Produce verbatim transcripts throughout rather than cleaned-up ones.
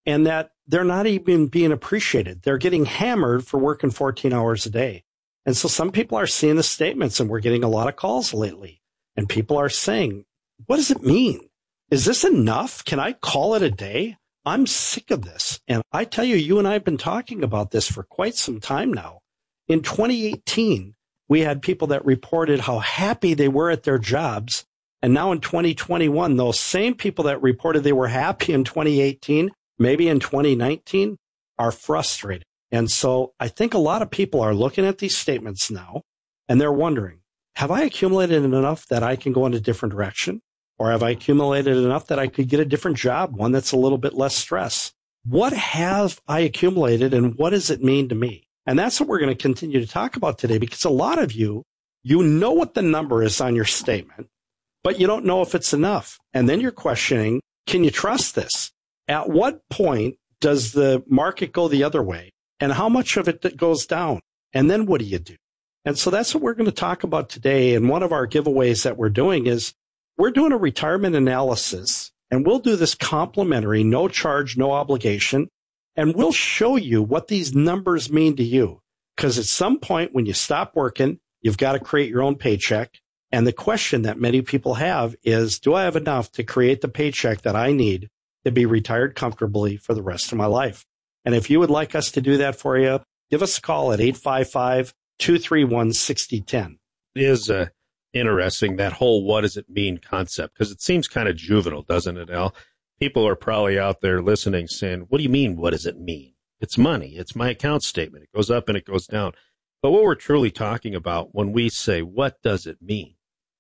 and that they're not even being appreciated. They're getting hammered for working fourteen hours a day. And so some people are seeing the statements, and we're getting a lot of calls lately, and people are saying, what does it mean? Is this enough? Can I call it a day? I'm sick of this. And I tell you, you and I have been talking about this for quite some time now. In twenty eighteen, we had people that reported how happy they were at their jobs. And now in twenty twenty-one, those same people that reported they were happy in twenty eighteen, maybe in twenty nineteen, are frustrated. And so I think a lot of people are looking at these statements now, and they're wondering, have I accumulated enough that I can go in a different direction? Or have I accumulated enough that I could get a different job, one that's a little bit less stress? What have I accumulated, and what does it mean to me? And that's what we're going to continue to talk about today, because a lot of you, you know what the number is on your statement, but you don't know if it's enough. And then you're questioning, can you trust this? At what point does the market go the other way? And how much of it goes down? And then what do you do? And so that's what we're going to talk about today. And one of our giveaways that we're doing is we're doing a retirement analysis, and we'll do this complimentary, no charge, no obligation. And we'll show you what these numbers mean to you. Because at some point when you stop working, you've got to create your own paycheck. And the question that many people have is, do I have enough to create the paycheck that I need to be retired comfortably for the rest of my life? And if you would like us to do that for you, give us a call at eight five five, two three one, six zero one zero. It is uh, interesting, that whole what does it mean concept, because it seems kind of juvenile, doesn't it, Al? People are probably out there listening saying, what do you mean, what does it mean? It's money. It's my account statement. It goes up and it goes down. But what we're truly talking about when we say, what does it mean,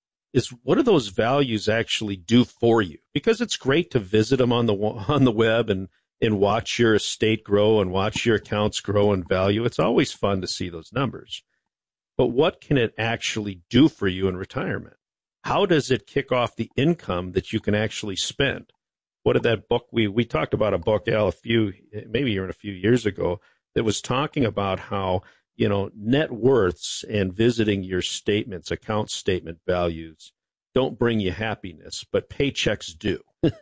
is what do those values actually do for you? Because it's great to visit them on the on the web and, and watch your estate grow and watch your accounts grow in value. It's always fun to see those numbers. But what can it actually do for you in retirement? How does it kick off the income that you can actually spend? What did that book, we, we talked about a book, Al, a few, maybe even a few years ago, that was talking about how, you know, net worths and visiting your statements, account statement values, don't bring you happiness, but paychecks do.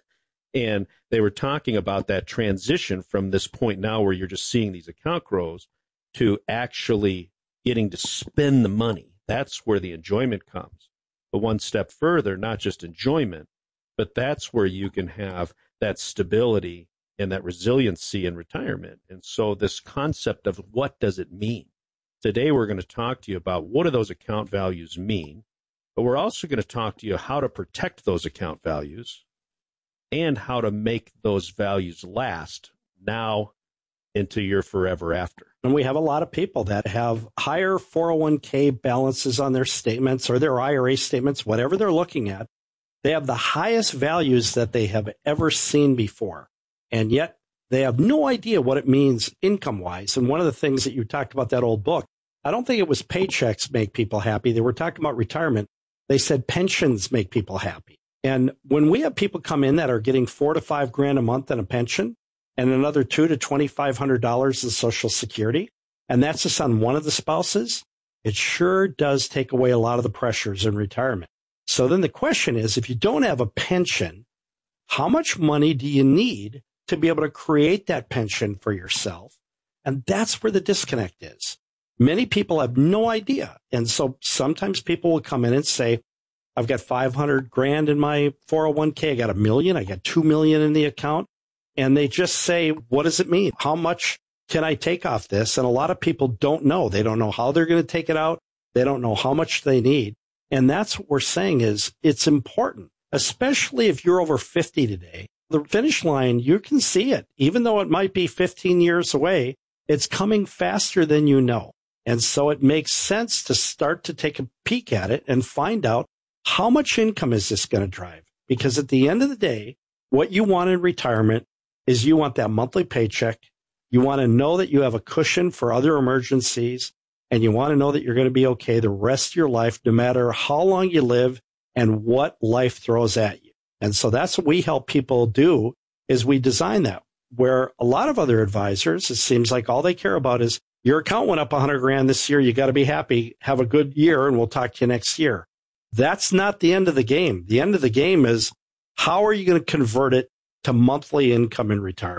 And they were talking about that transition from this point now where you're just seeing these account grows to actually getting to spend the money. That's where the enjoyment comes. But one step further, not just enjoyment, but that's where you can have that stability and that resiliency in retirement. And so this concept of what does it mean? Today we're going to talk to you about what do those account values mean, but we're also going to talk to you how to protect those account values and how to make those values last now into your forever after. And we have a lot of people that have higher four oh one k balances on their statements or their I R A statements, whatever they're looking at. They have the highest values that they have ever seen before. And yet they have no idea what it means income-wise. And one of the things that you talked about, that old book, I don't think it was paychecks make people happy. They were talking about retirement. They said pensions make people happy. And when we have people come in that are getting four to five grand a month in a pension and another two to twenty-five hundred dollars in Social Security, and that's just on one of the spouses, it sure does take away a lot of the pressures in retirement. So then the question is, if you don't have a pension, how much money do you need to be able to create that pension for yourself? And that's where the disconnect is. Many people have no idea. And so sometimes people will come in and say, I've got five hundred grand in my four oh one k. I got a million. I got two million in the account. And they just say, what does it mean? How much can I take off this? And a lot of people don't know. They don't know how they're going to take it out. They don't know how much they need. And that's what we're saying is it's important, especially if you're over fifty today. The finish line, you can see it. Even though it might be fifteen years away, it's coming faster than you know. And so it makes sense to start to take a peek at it and find out how much income is this going to drive? Because at the end of the day, what you want in retirement is you want that monthly paycheck. You want to know that you have a cushion for other emergencies, and you want to know that you're going to be okay the rest of your life, no matter how long you live and what life throws at you. And so that's what we help people do, is we design that, where a lot of other advisors, it seems like all they care about is your account went up one hundred grand this year. You got to be happy. Have a good year, and we'll talk to you next year. That's not the end of the game. The end of the game is, how are you going to convert it to monthly income in retirement?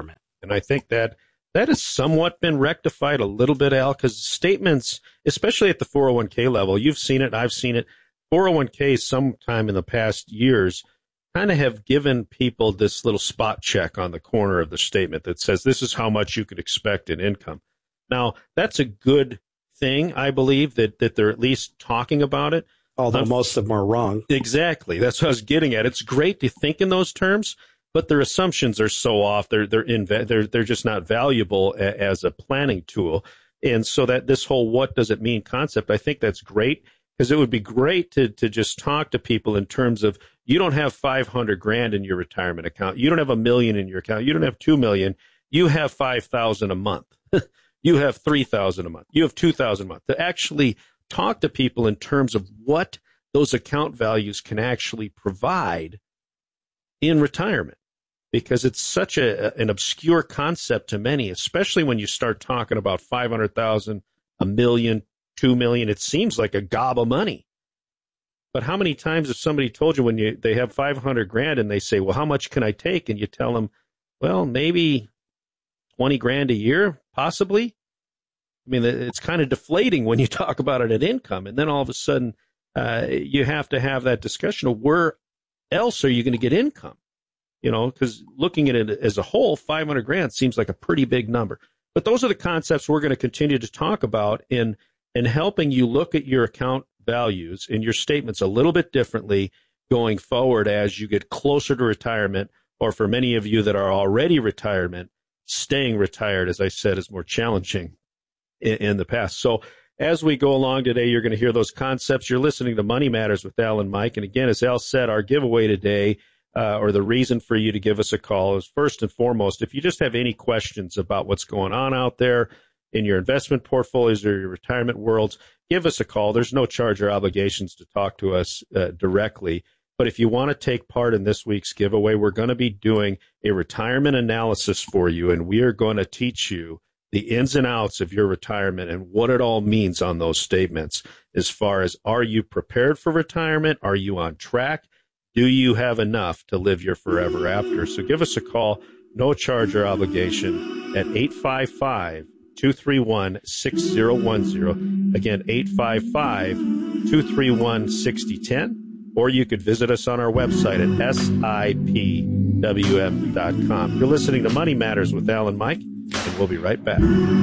And I think that that has somewhat been rectified a little bit, Al, because statements, especially at the four oh one k level, you've seen it, I've seen it. four oh one k sometime in the past years kind of have given people this little spot check on the corner of the statement that says this is how much you could expect in income. Now, that's a good thing, I believe, that, that they're at least talking about it. Although um, most of them are wrong. Exactly. That's what I was getting at. It's great to think in those terms, but their assumptions are so off. They're they're inv- they're they're just not valuable a, as a planning tool. And so that this whole what does it mean concept, I think that's great, because it would be great to to just talk to people in terms of, you don't have five hundred grand in your retirement account. You don't have a million in your account. You don't have two million. You have five thousand a month. You have three thousand a month. You have two thousand a month. To actually talk to people in terms of what those account values can actually provide in retirement, because it's such a, an obscure concept to many, especially when you start talking about five hundred thousand, a million, two million. It seems like a gob of money. But how many times have somebody told you when you they have five hundred grand and they say, well, how much can I take? And you tell them, well, maybe twenty grand a year, possibly. I mean, it's kind of deflating when you talk about it at income. And then all of a sudden, uh, you have to have that discussion of where else are you going to get income? You know, because looking at it as a whole, five hundred grand seems like a pretty big number. But those are the concepts we're going to continue to talk about in, in helping you look at your account values and your statements a little bit differently going forward as you get closer to retirement, or for many of you that are already retirement, staying retired, as I said, is more challenging in, in the past. So as we go along today, you're going to hear those concepts. You're listening to Money Matters with Al and Mike. And again, as Al said, our giveaway today, uh, or the reason for you to give us a call, is first and foremost, if you just have any questions about what's going on out there in your investment portfolios or your retirement worlds, give us a call. There's no charge or obligations to talk to us uh, directly. But if you want to take part in this week's giveaway, we're going to be doing a retirement analysis for you, and we are going to teach you the ins and outs of your retirement and what it all means on those statements, as far as, are you prepared for retirement? Are you on track? Do you have enough to live your forever after? So give us a call, no charge or obligation, at eight five five, two three one, six zero one zero. Again, eight five five, two three one, six zero one zero. Or you could visit us on our website at S I P W M dot com. You're listening to Money Matters with Al and Mike, and we'll be right back.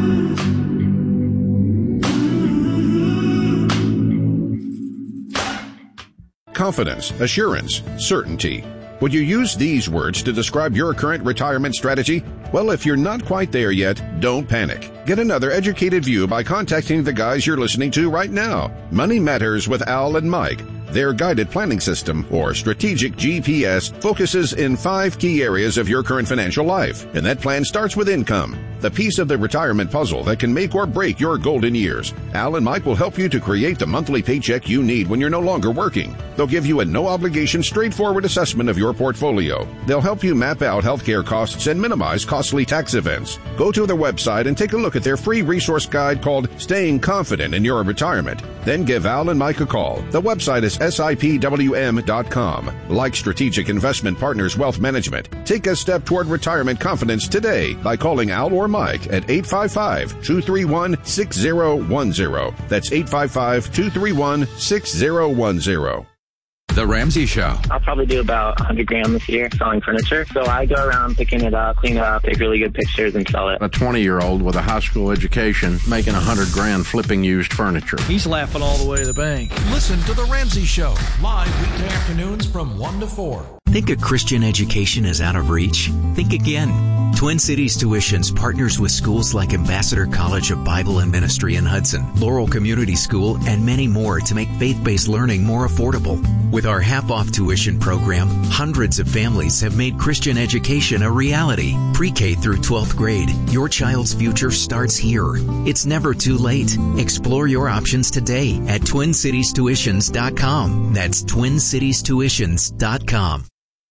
Confidence, assurance, certainty. Would you use these words to describe your current retirement strategy? Well, if you're not quite there yet, don't panic. Get another educated view by contacting the guys you're listening to right now. Money Matters with Al and Mike. Their guided planning system, or strategic G P S, focuses in five key areas of your current financial life. And that plan starts with income, the piece of the retirement puzzle that can make or break your golden years. Al and Mike will help you to create the monthly paycheck you need when you're no longer working. They'll give you a no-obligation, straightforward assessment of your portfolio. They'll help you map out healthcare costs and minimize costly tax events. Go to their website and take a look at their free resource guide called Staying Confident in Your Retirement. Then give Al and Mike a call. The website is S I P W M dot com. Like Strategic Investment Partners Wealth Management, take a step toward retirement confidence today by calling Al or Mike at eight five five, two three one, six zero one zero. That's eight five five, two three one, six zero one zero. The Ramsey Show. I'll probably do about one hundred grand this year selling furniture. So I go around picking it up, clean it up, take really good pictures, and sell it. A twenty-year-old with a high school education making one hundred grand flipping used furniture. He's laughing all the way to the bank. Listen to The Ramsey Show, live weekday afternoons from one to four. Think a Christian education is out of reach? Think again. Twin Cities Tuitions partners with schools like Ambassador College of Bible and Ministry in Hudson, Laurel Community School, and many more to make faith-based learning more affordable. With our half-off tuition program, hundreds of families have made Christian education a reality. Pre-K through twelfth grade, your child's future starts here. It's never too late. Explore your options today at twin cities tuitions dot com. That's twin cities tuitions dot com.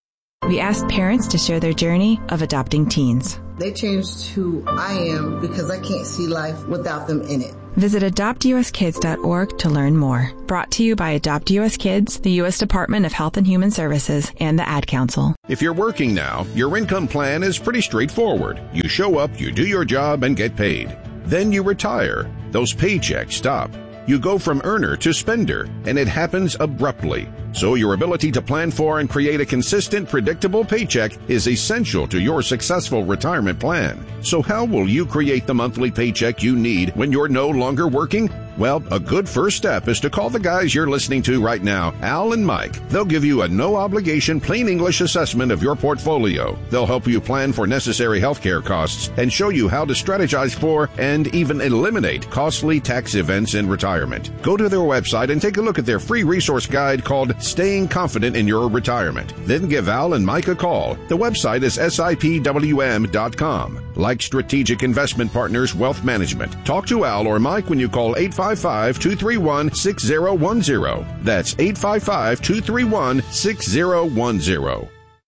We asked parents to share their journey of adopting teens. They changed who I am because I can't see life without them in it. Visit adopt u s kids dot org to learn more. Brought to you by Adopt U S Kids, the U S Department of Health and Human Services, and the Ad Council. If you're working now, your income plan is pretty straightforward. You show up, you do your job, and get paid. Then you retire. Those paychecks stop. You go from earner to spender, and it happens abruptly. So your ability to plan for and create a consistent, predictable paycheck is essential to your successful retirement plan. So how will you create the monthly paycheck you need when you're no longer working? Well, a good first step is to call the guys you're listening to right now, Al and Mike. They'll give you a no-obligation, plain English assessment of your portfolio. They'll help you plan for necessary healthcare costs and show you how to strategize for and even eliminate costly tax events in retirement. Go to their website and take a look at their free resource guide called Staying Confident in Your Retirement. Then give Al and Mike a call. The website is S I P W M dot com. Like Strategic Investment Partners Wealth Management, talk to Al or Mike when you call eight five five, two three one, six zero one zero. That's eight five five, two three one, six zero one zero.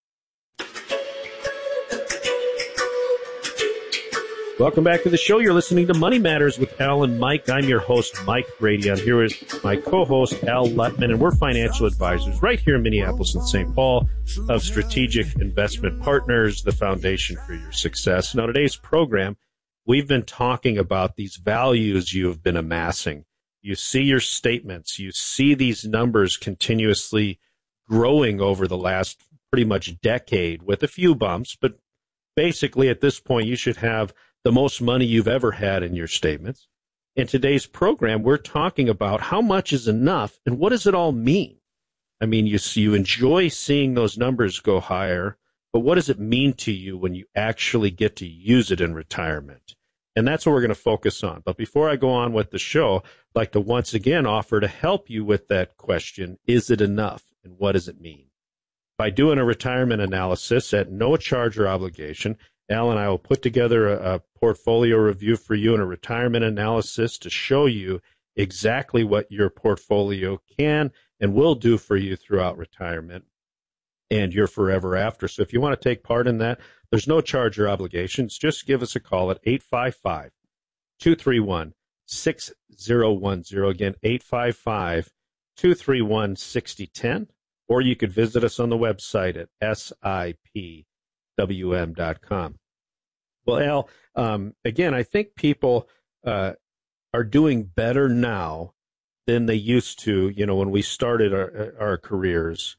Welcome back to the show. You're listening to Money Matters with Al and Mike. I'm your host, Mike Brady. I'm here with my co-host, Al Lutman, and we're financial advisors right here in Minneapolis and Saint Paul of Strategic Investment Partners, the foundation for your success. Now, today's program, we've been talking about these values you have been amassing. You see your statements. You see these numbers continuously growing over the last pretty much decade with a few bumps, but basically at this point, you should have the most money you've ever had in your statements. In today's program, we're talking about how much is enough and what does it all mean? I mean, you you enjoy seeing those numbers go higher, but what does it mean to you when you actually get to use it in retirement? And that's what we're going to focus on. But before I go on with the show, I'd like to once again offer to help you with that question, is it enough and what does it mean? By doing a retirement analysis at no charge or obligation, Al and I will put together a, a portfolio review for you and a retirement analysis to show you exactly what your portfolio can and will do for you throughout retirement and your forever after. So if you want to take part in that, there's no charge or obligations. Just give us a call at eight five five, two three one, six zero one zero. Again, eight five five, two three one, six zero one zero. Or you could visit us on the website at S I P W M dot com. Well, Al, um, again, I think people uh, are doing better now than they used to, you know, when we started our, our careers.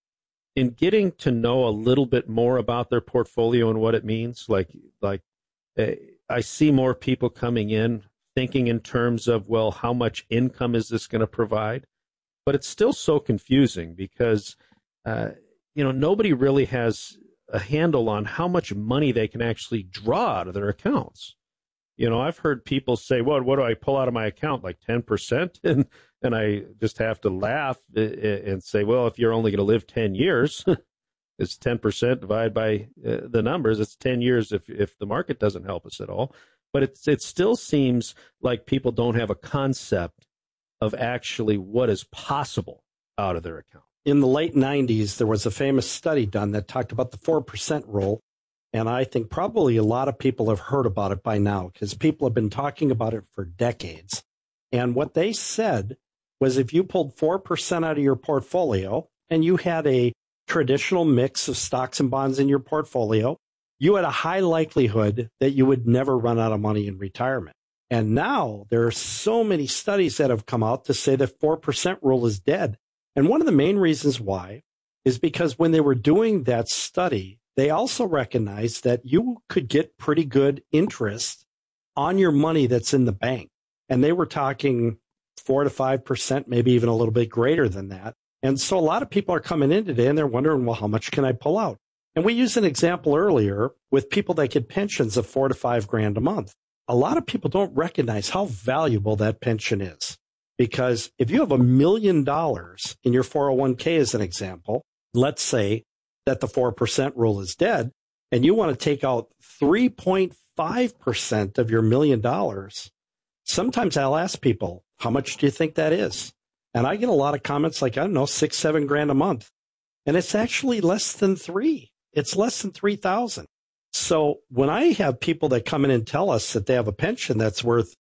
In getting to know a little bit more about their portfolio and what it means, like, like uh, I see more people coming in thinking in terms of, well, how much income is this going to provide? But it's still so confusing because, uh, you know, nobody really has a handle on how much money they can actually draw out of their accounts. You know, I've heard people say, well, what do I pull out of my account? Like ten percent? And and I just have to laugh and say, well, if you're only going to live ten years, it's ten percent divided by uh, the numbers. It's ten years if, if the market doesn't help us at all. But it's, it still seems like people don't have a concept of actually what is possible out of their account. In the late nineties, there was a famous study done that talked about the four percent rule. And I think probably a lot of people have heard about it by now because people have been talking about it for decades. And what they said was if you pulled four percent out of your portfolio and you had a traditional mix of stocks and bonds in your portfolio, you had a high likelihood that you would never run out of money in retirement. And now there are so many studies that have come out to say the four percent rule is dead. And one of the main reasons why is because when they were doing that study, they also recognized that you could get pretty good interest on your money that's in the bank. And they were talking four to five percent, maybe even a little bit greater than that. And so a lot of people are coming in today and they're wondering, well, how much can I pull out? And we used an example earlier with people that get pensions of four to five grand a month. A lot of people don't recognize how valuable that pension is. Because if you have a million dollars in your four oh one k as an example, let's say that the four percent rule is dead, and you want to take out three point five percent of your million dollars, sometimes I'll ask people, how much do you think that is? And I get a lot of comments like, I don't know, six, seven grand a month. And it's actually less than three. It's less than three thousand. So when I have people that come in and tell us that they have a pension that's worth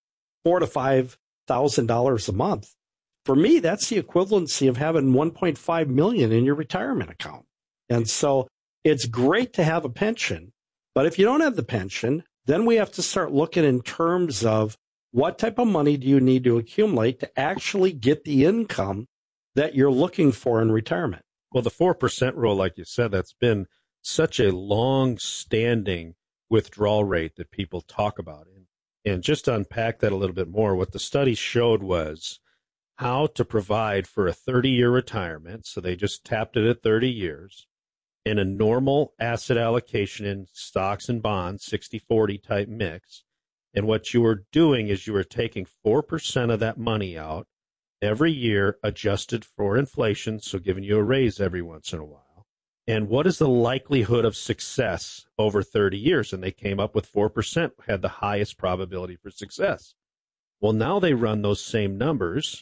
four to five thousand dollars a month. For me, that's the equivalency of having one point five million in your retirement account. And so it's great to have a pension, but if you don't have the pension, then we have to start looking in terms of what type of money do you need to accumulate to actually get the income that you're looking for in retirement. Well, the four percent rule, like you said, that's been such a long-standing withdrawal rate that people talk about. And, and just to unpack that a little bit more, what the study showed was how to provide for a thirty-year retirement. So they just tapped it at thirty years in a normal asset allocation in stocks and bonds, sixty forty type mix. And what you were doing is you were taking four percent of that money out every year, adjusted for inflation, so giving you a raise every once in a while. And what is the likelihood of success over thirty years? And they came up with four percent had the highest probability for success. Well, now they run those same numbers,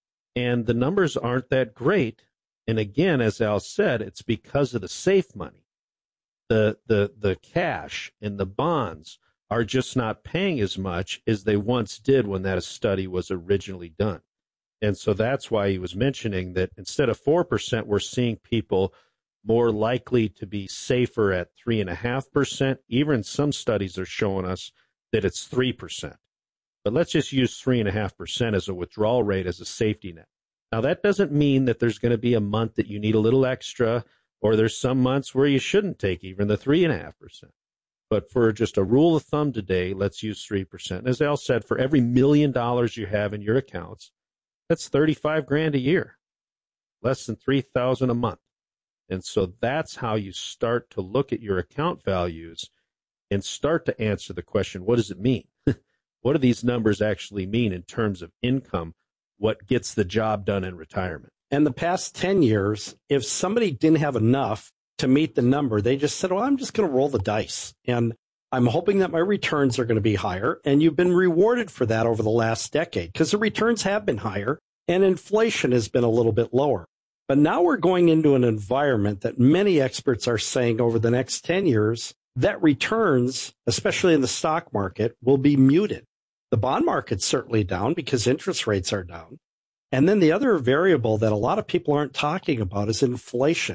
and the numbers aren't that great. And again, as Al said, it's because of the safe money. The, the, the cash and the bonds are just not paying as much as they once did when that study was originally done. And so that's why he was mentioning that instead of four percent, we're seeing people more likely to be safer at three point five percent. Even some studies are showing us that it's three percent. But let's just use three point five percent as a withdrawal rate as a safety net. Now, that doesn't mean that there's going to be a month that you need a little extra, or there's some months where you shouldn't take even the three point five percent. But for just a rule of thumb today, let's use three percent. And as Al said, for every million dollars you have in your accounts, that's thirty-five grand a year, less than three thousand a month. And so that's how you start to look at your account values and start to answer the question, what does it mean? What do these numbers actually mean in terms of income? What gets the job done in retirement? And the past ten years, if somebody didn't have enough to meet the number, they just said, well, I'm just going to roll the dice. And I'm hoping that my returns are going to be higher. And you've been rewarded for that over the last decade because the returns have been higher and inflation has been a little bit lower. But now we're going into an environment that many experts are saying over the next ten years that returns, especially in the stock market, will be muted. The bond market's certainly down because interest rates are down. And then the other variable that a lot of people aren't talking about is inflation.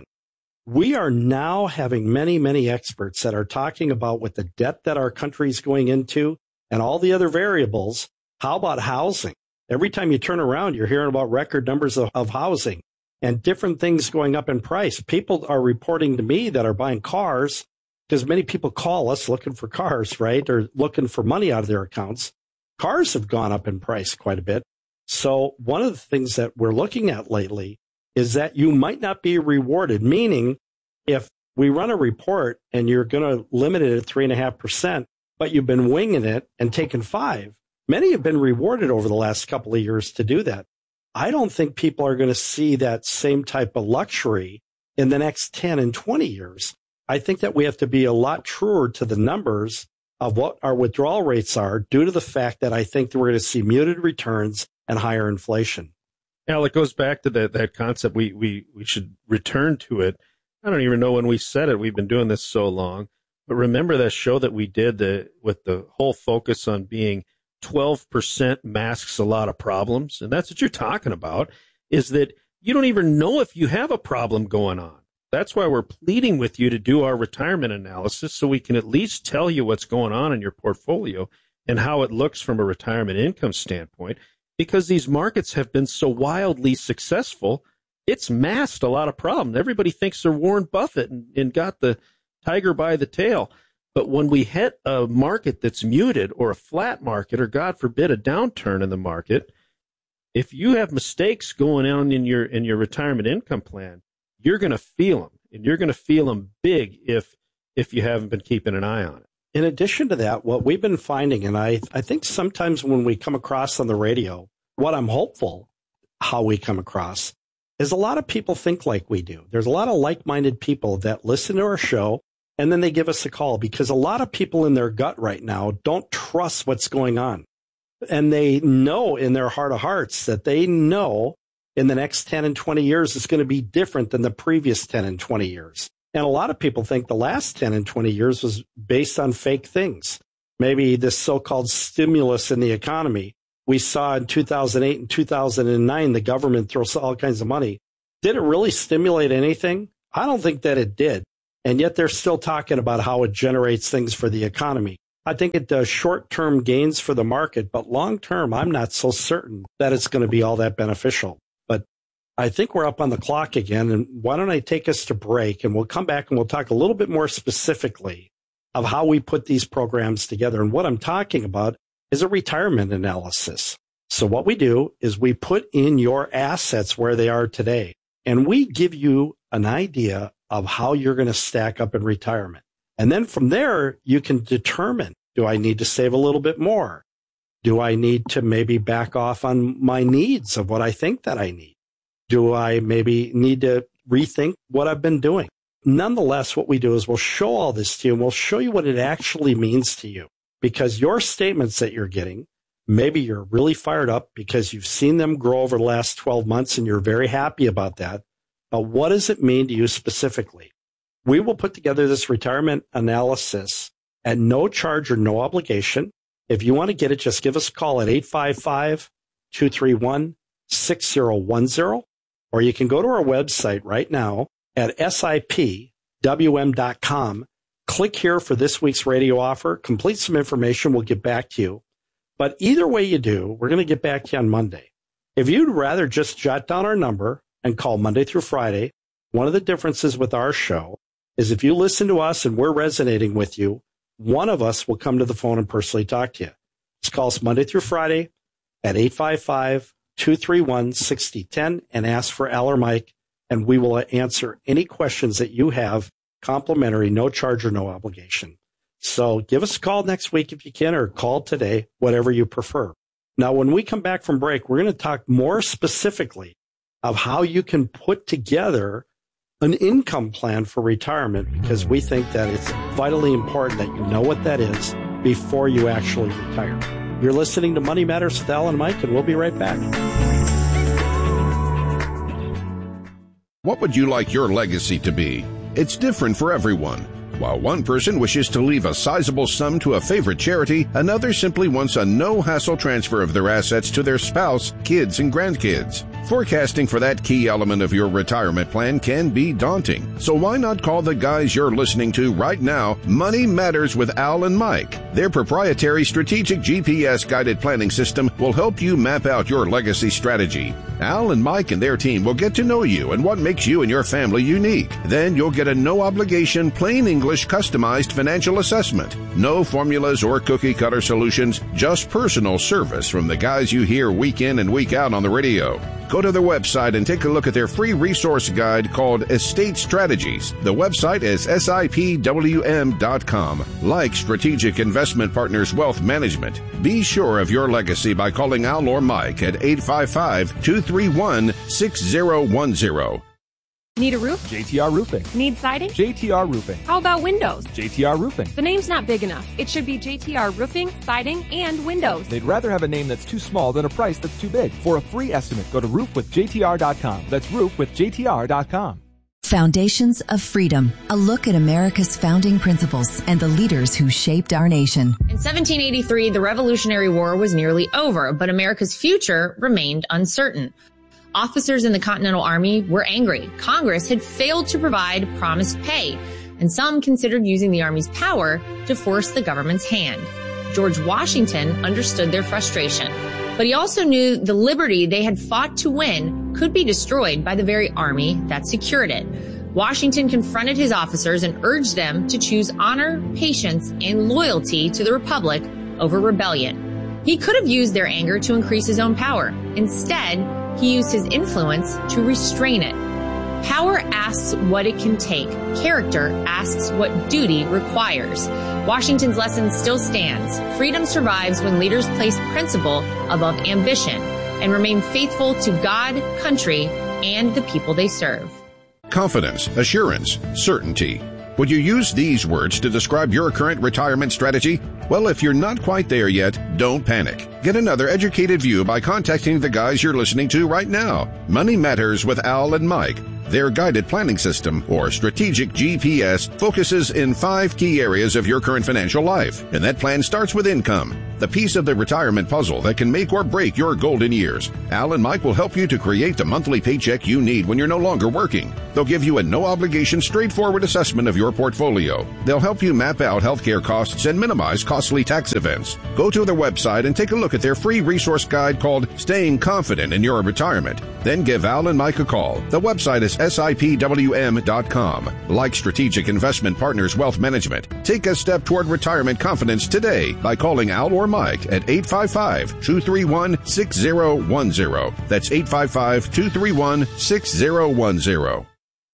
We are now having many, many experts that are talking about with the debt that our country is going into and all the other variables. How about housing? Every time you turn around, you're hearing about record numbers of, of housing and different things going up in price. People are reporting to me that are buying cars because many people call us looking for cars, right? Or looking for money out of their accounts. Cars have gone up in price quite a bit. So one of the things that we're looking at lately is that you might not be rewarded, meaning if we run a report and you're going to limit it at three and a half percent, but you've been winging it and taking five, many have been rewarded over the last couple of years to do that. I don't think people are going to see that same type of luxury in the next ten and twenty years. I think that we have to be a lot truer to the numbers of what our withdrawal rates are due to the fact that I think that we're going to see muted returns and higher inflation. Al, it goes back to that, that concept. We, we, we should return to it. I don't even know when we said it. We've been doing this so long. But remember that show that we did the, with the whole focus on being twelve percent masks a lot of problems? And that's what you're talking about, is that you don't even know if you have a problem going on. That's why we're pleading with you to do our retirement analysis so we can at least tell you what's going on in your portfolio and how it looks from a retirement income standpoint. Because these markets have been so wildly successful, it's masked a lot of problems. Everybody thinks they're Warren Buffett and, and got the tiger by the tail. But when we hit a market that's muted or a flat market or, God forbid, a downturn in the market, if you have mistakes going on in your in your retirement income plan, you're going to feel them, and you're going to feel them big if if you haven't been keeping an eye on it. In addition to that, what we've been finding, and I, I think sometimes when we come across on the radio, what I'm hopeful how we come across is a lot of people think like we do. There's a lot of like-minded people that listen to our show, and then they give us a call because a lot of people in their gut right now don't trust what's going on. And they know in their heart of hearts that they know in the next ten and twenty years it's going to be different than the previous ten and twenty years. And a lot of people think the last ten and twenty years was based on fake things. Maybe this so-called stimulus in the economy we saw in two thousand eight and two thousand nine, the government throw all kinds of money. Did it really stimulate anything? I don't think that it did. And yet they're still talking about how it generates things for the economy. I think it does short-term gains for the market, but long-term, I'm not so certain that it's going to be all that beneficial. But I think we're up on the clock again, and why don't I take us to break, and we'll come back and we'll talk a little bit more specifically of how we put these programs together. And what I'm talking about is a retirement analysis. So what we do is we put in your assets where they are today, and we give you an idea of how you're going to stack up in retirement. And then from there, you can determine, do I need to save a little bit more? Do I need to maybe back off on my needs of what I think that I need? Do I maybe need to rethink what I've been doing? Nonetheless, what we do is we'll show all this to you, and we'll show you what it actually means to you. Because your statements that you're getting, maybe you're really fired up because you've seen them grow over the last twelve months and you're very happy about that. But what does it mean to you specifically? We will put together this retirement analysis at no charge or no obligation. If you want to get it, just give us a call at eight five five, two three one, six zero one zero, or you can go to our website right now at sip w m dot com. Click here for this week's radio offer, complete some information, we'll get back to you. But either way you do, we're going to get back to you on Monday. If you'd rather just jot down our number and call Monday through Friday, one of the differences with our show is if you listen to us and we're resonating with you, one of us will come to the phone and personally talk to you. Just call us Monday through Friday at eight five five, two three one, six zero one zero and ask for Al or Mike, and we will answer any questions that you have, complimentary, no charge or no obligation. So give us a call next week if you can, or call today, whatever you prefer. Now, when we come back from break, we're going to talk more specifically of how you can put together an income plan for retirement, because we think that it's vitally important that you know what that is before you actually retire. You're listening to Money Matters with Al and Mike, and we'll be right back. What would you like your legacy to be? It's different for everyone. While one person wishes to leave a sizable sum to a favorite charity, another simply wants a no-hassle transfer of their assets to their spouse, kids, and grandkids. Forecasting for that key element of your retirement plan can be daunting. So why not call the guys you're listening to right now, Money Matters with Al and Mike. Their proprietary strategic G P S-guided planning system will help you map out your legacy strategy. Al and Mike and their team will get to know you and what makes you and your family unique. Then you'll get a no-obligation, plain English, customized financial assessment. No formulas or cookie-cutter solutions, just personal service from the guys you hear week in and week out on the radio. Go to their website and take a look at their free resource guide called Estate Strategies. The website is sip w m dot com. Like Strategic Investment Partners Wealth Management, be sure of your legacy by calling Al or Mike at eight five five, two three one, six zero one zero. Need a roof? J T R Roofing. Need siding? J T R Roofing. How about windows? J T R Roofing. The name's not big enough. It should be J T R Roofing, Siding, and Windows. They'd rather have a name that's too small than a price that's too big. For a free estimate, go to roof with J T R dot com. That's roof with J T R dot com. Foundations of Freedom, a look at America's founding principles and the leaders who shaped our nation. In seventeen eighty-three, the Revolutionary War was nearly over, but America's future remained uncertain. Officers in the Continental Army were angry. Congress had failed to provide promised pay, and some considered using the Army's power to force the government's hand. George Washington understood their frustration, but he also knew the liberty they had fought to win could be destroyed by the very army that secured it. Washington confronted his officers and urged them to choose honor, patience, and loyalty to the Republic over rebellion. He could have used their anger to increase his own power. Instead, he used his influence to restrain it. Power asks what it can take. Character asks what duty requires. Washington's lesson still stands. Freedom survives when leaders place principle above ambition and remain faithful to God, country, and the people they serve. Confidence, assurance, certainty. Would you use these words to describe your current retirement strategy? Well, if you're not quite there yet, don't panic. Get another educated view by contacting the guys you're listening to right now. Money Matters with Al and Mike. Their guided planning system, or strategic G P S, focuses in five key areas of your current financial life, and that plan starts with income. the piece of the retirement puzzle that can make or break your golden years. Al and Mike will help you to create the monthly paycheck you need when you're no longer working. They'll give you a no-obligation, straightforward assessment of your portfolio. They'll help you map out healthcare costs and minimize costly tax events. Go to their website and take a look at their free resource guide called Staying Confident in Your Retirement. Then give Al and Mike a call. The website is S I P W M dot com. Like Strategic Investment Partners Wealth Management, take a step toward retirement confidence today by calling Al or Mike at eight five five, two three one, six zero one zero. That's eight five five, two three one, six zero one zero.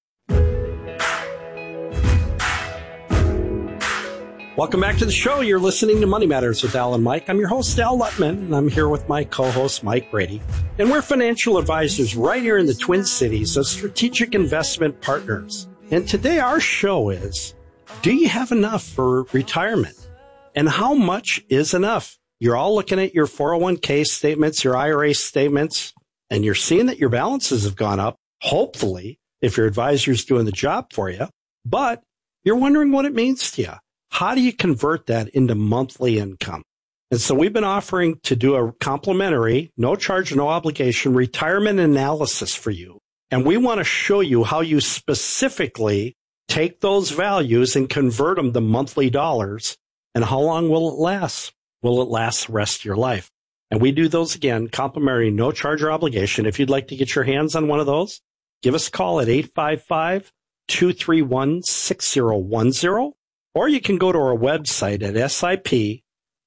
Welcome back to the show. You're listening to Money Matters with Al and Mike. I'm your host, Al Lutman, and I'm here with my co-host, Mike Brady. And we're financial advisors right here in the Twin Cities of Strategic Investment Partners. And today our show is, do you have enough for retirement? And how much is enough? You're all looking at your four oh one k statements, your I R A statements, and you're seeing that your balances have gone up, hopefully, if your advisor's doing the job for you. But you're wondering what it means to you. How do you convert that into monthly income? And so we've been offering to do a complimentary, no charge, no obligation retirement analysis for you. And we want to show you how you specifically take those values and convert them to monthly dollars. And how long will it last? Will it last the rest of your life? And we do those again, complimentary, no charge or obligation. If you'd like to get your hands on one of those, give us a call at eight five five, two three one, six zero one zero. Or you can go to our website at S I P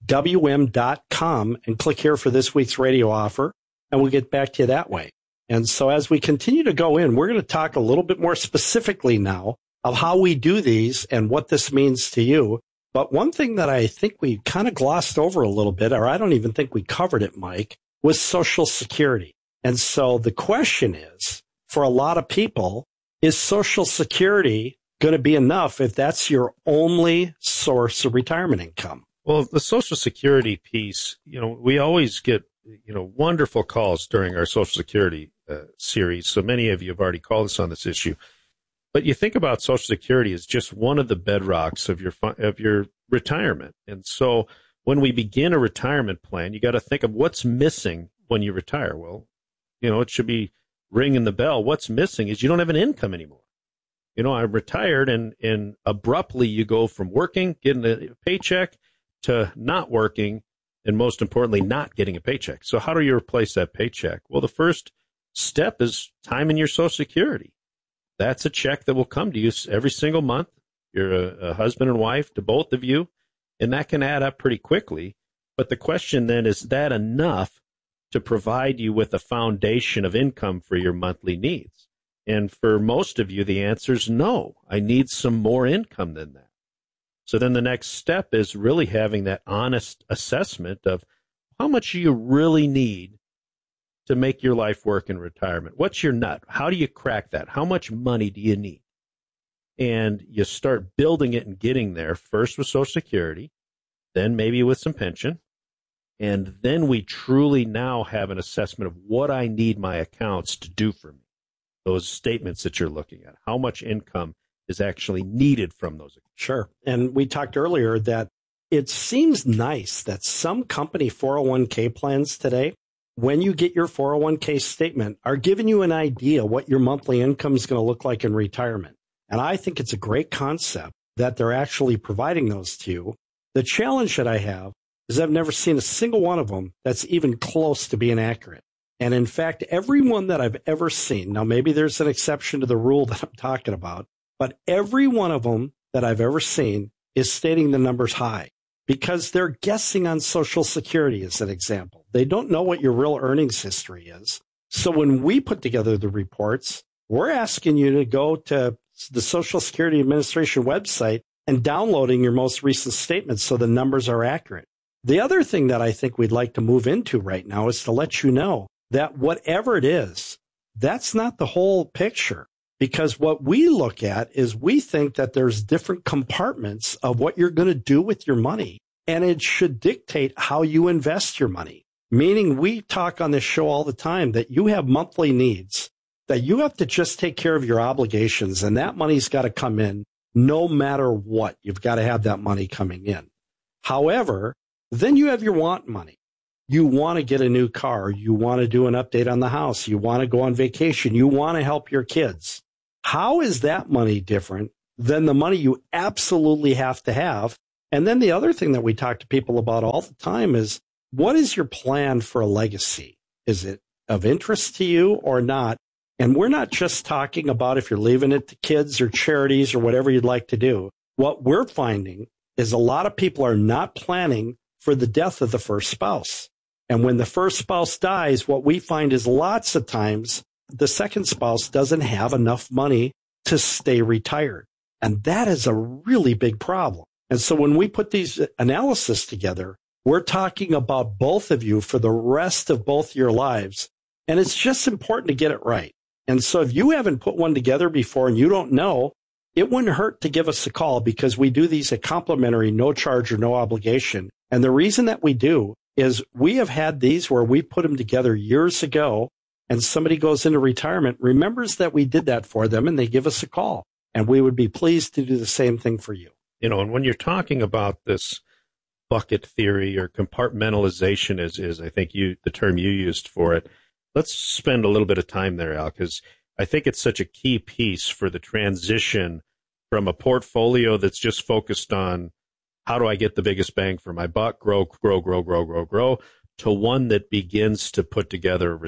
W M dot com and click here for this week's radio offer, and we'll get back to you that way. And so as we continue to go in, we're going to talk a little bit more specifically now of how we do these and what this means to you. But one thing that I think we kind of glossed over a little bit, or I don't even think we covered it, Mike, was Social Security. And so the question is, for a lot of people, is Social Security going to be enough if that's your only source of retirement income? Well, the Social Security piece, you know, we always get, you know, wonderful calls during our Social Security uh, series. So many of you have already called us on this issue. But you think about Social Security as just one of the bedrocks of your of your retirement. And so when we begin a retirement plan, you got to think of what's missing when you retire. Well, you know, it should be ringing the bell. What's missing is you don't have an income anymore. You know, I'm retired, and, and abruptly you go from working, getting a paycheck, to not working, and most importantly, not getting a paycheck. So how do you replace that paycheck? Well, the first step is time in your Social Security. That's a check that will come to you every single month. You're a, a husband and wife to both of you, and that can add up pretty quickly. But the question then, is that enough to provide you with a foundation of income for your monthly needs? And for most of you, the answer is no. I need some more income than that. So then the next step is really having that honest assessment of how much you really need to make your life work in retirement. What's your nut? How do you crack that? How much money do you need? And you start building it and getting there, first with Social Security, then maybe with some pension. And then we truly now have an assessment of what I need my accounts to do for me. Those statements that you're looking at, how much income is actually needed from those accounts. Sure. And we talked earlier that it seems nice that some company four oh one k plans today, when you get your four oh one k statement, are giving you an idea what your monthly income is going to look like in retirement. And I think it's a great concept that they're actually providing those to you. The challenge that I have is I've never seen a single one of them that's even close to being accurate. And in fact, every one that I've ever seen, now maybe there's an exception to the rule that I'm talking about, but every one of them that I've ever seen is stating the numbers high because they're guessing on Social Security as an example. They don't know what your real earnings history is. So when we put together the reports, we're asking you to go to the Social Security Administration website and downloading your most recent statements so the numbers are accurate. The other thing that I think we'd like to move into right now is to let you know that whatever it is, that's not the whole picture. Because what we look at is we think that there's different compartments of what you're going to do with your money, and it should dictate how you invest your money. Meaning we talk on this show all the time that you have monthly needs, that you have to just take care of your obligations, and that money's got to come in no matter what. You've got to have that money coming in. However, Then you have your want money. You want to get a new car. You want to do an update on the house. You want to go on vacation. You want to help your kids. How is that money different than the money you absolutely have to have? And then the other thing that we talk to people about all the time is, what is your plan for a legacy? Is it of interest to you or not? And we're not just talking about if you're leaving it to kids or charities or whatever you'd like to do. What we're finding is a lot of people are not planning for the death of the first spouse. And when the first spouse dies, what we find is lots of times the second spouse doesn't have enough money to stay retired. And that is a really big problem. And so when we put these analysis together, we're talking about both of you for the rest of both your lives. And it's just important to get it right. And so if you haven't put one together before and you don't know, it wouldn't hurt to give us a call, because we do these at complimentary, no charge or no obligation. And the reason that we do is we have had these where we put them together years ago, and somebody goes into retirement, remembers that we did that for them, and they give us a call. And we would be pleased to do the same thing for you. You know, and when you're talking about this bucket theory or compartmentalization is, is I think you the term you used for it, let's spend a little bit of time there, Al, because I think it's such a key piece for the transition from a portfolio that's just focused on how do I get the biggest bang for my buck, grow, grow, grow, grow, grow, grow, to one that begins to put together a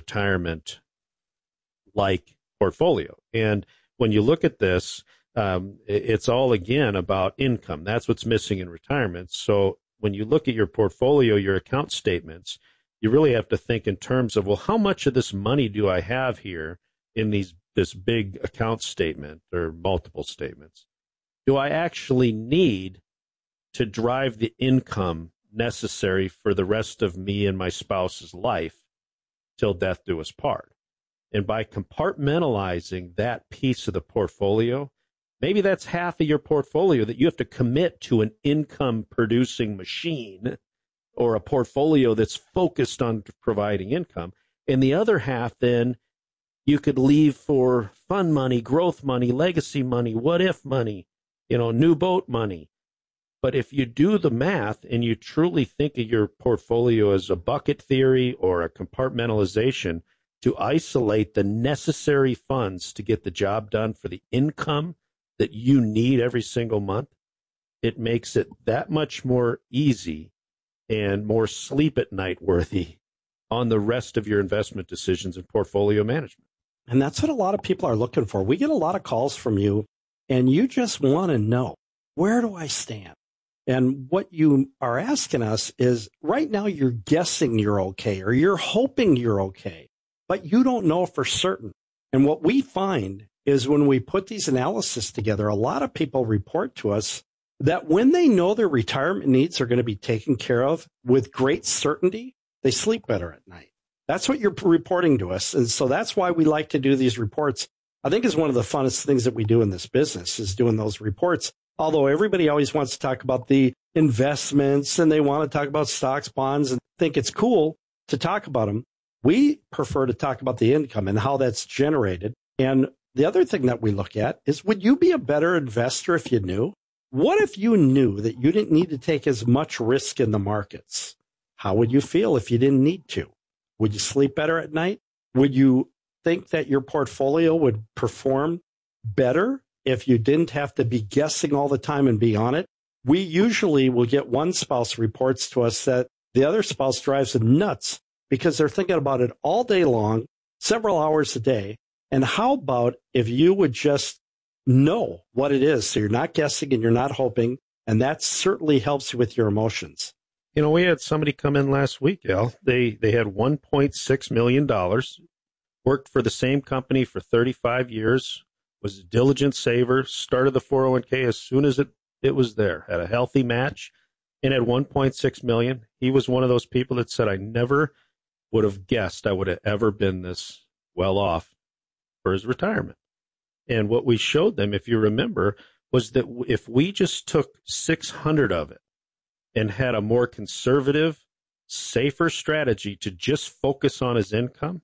retirement-like portfolio. And when you look at this, um, it's all, again, about income. That's what's missing in retirement. So when you look at your portfolio, your account statements, you really have to think in terms of, well, how much of this money do I have here in these this big account statement or multiple statements? Do I actually need to drive the income necessary for the rest of me and my spouse's life till death do us part? And by compartmentalizing that piece of the portfolio, maybe that's half of your portfolio that you have to commit to an income-producing machine or a portfolio that's focused on providing income. And the other half, then, you could leave for fun money, growth money, legacy money, what-if money, you know, new boat money. But if you do the math and you truly think of your portfolio as a bucket theory or a compartmentalization to isolate the necessary funds to get the job done for the income that you need every single month, it makes it that much more easy and more sleep at night worthy on the rest of your investment decisions and portfolio management. And that's what a lot of people are looking for. We get a lot of calls from you, and you just want to know, where do I stand? And what you are asking us is, right now you're guessing you're okay, or you're hoping you're okay, but you don't know for certain. And what we find is when we put these analysis together, a lot of people report to us that when they know their retirement needs are going to be taken care of with great certainty, they sleep better at night. That's what you're reporting to us. And so that's why we like to do these reports. I think is one of the funnest things that we do in this business is doing those reports. Although everybody always wants to talk about the investments and they want to talk about stocks, bonds, and think it's cool to talk about them, we prefer to talk about the income and how that's generated. And the other thing that we look at is, would you be a better investor if you knew? What if you knew that you didn't need to take as much risk in the markets? How would you feel if you didn't need to? Would you sleep better at night? Would you think that your portfolio would perform better if you didn't have to be guessing all the time and be on it? We usually will get one spouse reports to us that the other spouse drives them nuts because they're thinking about it all day long, several hours a day. And how about if you would just know what it is so you're not guessing and you're not hoping, and that certainly helps you with your emotions. You know, we had somebody come in last week, Al. They they had one point six million dollars, worked for the same company for thirty-five years, was a diligent saver, started the four oh one k as soon as it, it was there, had a healthy match, and had one point six million dollars. He was one of those people that said, I never would have guessed I would have ever been this well off for his retirement. And what we showed them, if you remember, was that if we just took six hundred of it and had a more conservative, safer strategy to just focus on his income,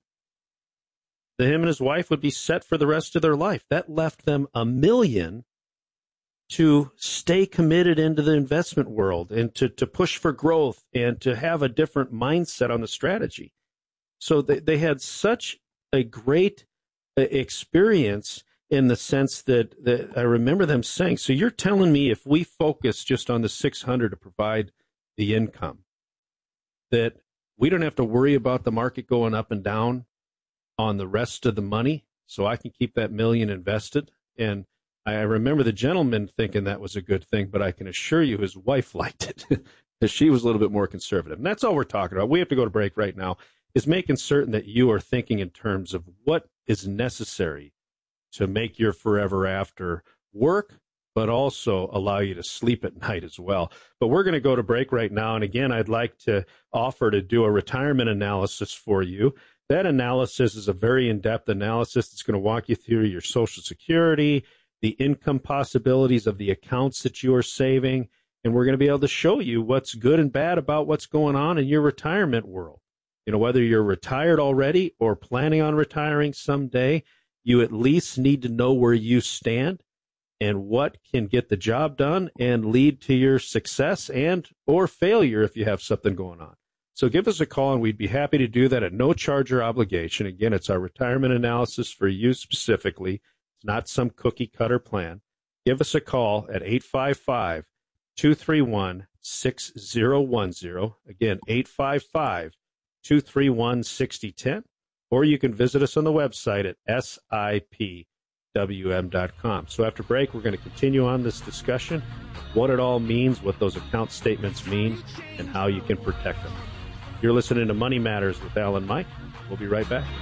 then him and his wife would be set for the rest of their life. That left them a million to stay committed into the investment world and to, to push for growth and to have a different mindset on the strategy. So they, they had such a great experience in the sense that, that I remember them saying, so you're telling me if we focus just on the six hundred to provide the income, that we don't have to worry about the market going up and down on the rest of the money, so I can keep that million invested? And I remember the gentleman thinking that was a good thing, but I can assure you his wife liked it because she was a little bit more conservative. And that's all we're talking about. We have to go to break right now, is making certain that you are thinking in terms of what is necessary to make your forever after work, but also allow you to sleep at night as well. But we're going to go to break right now. And again, I'd like to offer to do a retirement analysis for you. That analysis is a very in-depth analysis that's going to walk you through your Social Security, the income possibilities of the accounts that you are saving, and we're going to be able to show you what's good and bad about what's going on in your retirement world. You know, whether you're retired already or planning on retiring someday, you at least need to know where you stand and what can get the job done and lead to your success and or failure if you have something going on. So give us a call, and we'd be happy to do that at no charge or obligation. Again, it's our retirement analysis for you specifically. It's not some cookie-cutter plan. Give us a call at eight five five, two three one, six zero one zero. Again, eight five five, two three one, six zero one zero. Or you can visit us on the website at S I P W M dot com. So after break, we're going to continue on this discussion, what it all means, what those account statements mean, and how you can protect them. You're listening to Money Matters with Al and Mike. We'll be right back.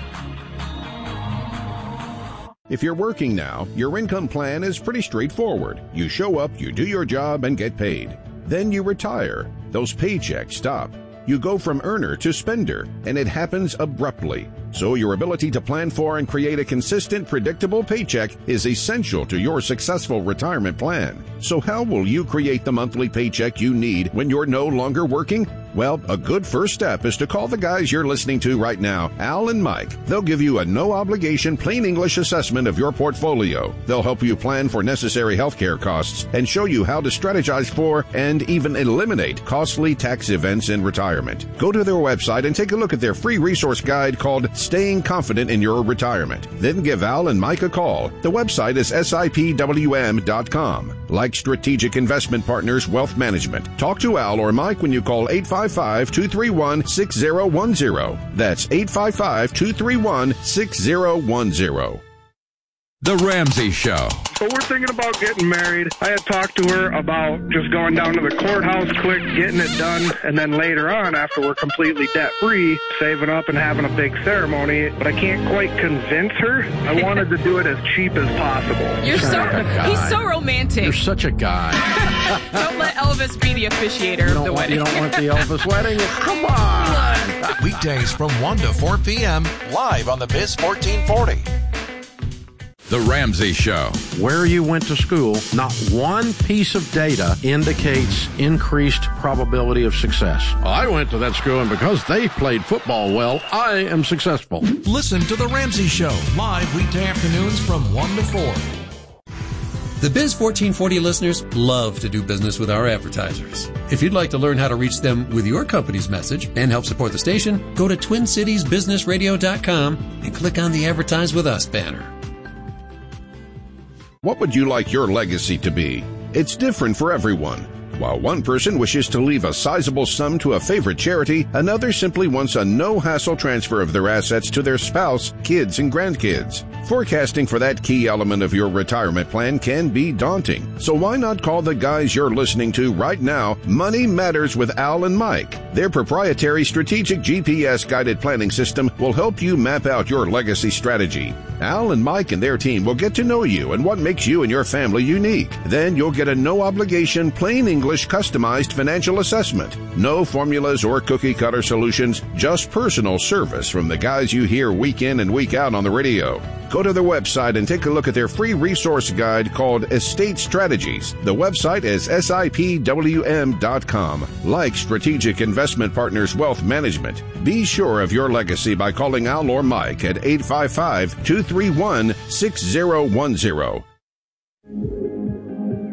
If you're working now, your income plan is pretty straightforward. You show up, you do your job, and get paid. Then you retire. Those paychecks stop. You go from earner to spender, and it happens abruptly. So your ability to plan for and create a consistent, predictable paycheck is essential to your successful retirement plan. So how will you create the monthly paycheck you need when you're no longer working? Well, a good first step is to call the guys you're listening to right now, Al and Mike. They'll give you a no-obligation, plain English assessment of your portfolio. They'll help you plan for necessary healthcare costs and show you how to strategize for and even eliminate costly tax events in retirement. Go to their website and take a look at their free resource guide called Staying Confident in Your Retirement. Then give Al and Mike a call. The website is S I P W M dot com. Like Strategic Investment Partners Wealth Management. Talk to Al or Mike when you call eight five five, two three one, six zero one zero. That's eight five five, two three one, six zero one zero. The Ramsey Show. So we're thinking about getting married. I had talked to her about just going down to the courthouse quick, getting it done, and then later on, after we're completely debt-free, saving up and having a big ceremony. But I can't quite convince her. I wanted to do it as cheap as possible. You're so, he's so romantic. You're such a guy. Don't let Elvis be the officiator of the want, wedding. You don't want the Elvis wedding? Come on. Weekdays from one to four p.m. live on the Biz fourteen forty. The Ramsey Show. Where you went to school, not one piece of data indicates increased probability of success. I went to that school, and because they played football well, I am successful. Listen to The Ramsey Show live weekday afternoons from one to four. The Biz fourteen forty listeners love to do business with our advertisers. If you'd like to learn how to reach them with your company's message and help support the station, go to twin cities business radio dot com and click on the Advertise With Us banner. What would you like your legacy to be? It's different for everyone. While one person wishes to leave a sizable sum to a favorite charity, another simply wants a no-hassle transfer of their assets to their spouse, kids, and grandkids. Forecasting for that key element of your retirement plan can be daunting. So why not call the guys you're listening to right now, Money Matters with Al and Mike. Their proprietary strategic G P S-guided planning system will help you map out your legacy strategy. Al and Mike and their team will get to know you and what makes you and your family unique. Then you'll get a no-obligation, plain English, customized financial assessment. No formulas or cookie-cutter solutions, just personal service from the guys you hear week in and week out on the radio. Go to their website and take a look at their free resource guide called Estate Strategies. The website is S I P W M dot com. Like Strategic Investment Partners Wealth Management, be sure of your legacy by calling Al or Mike at eight five five, two three one, six zero one zero.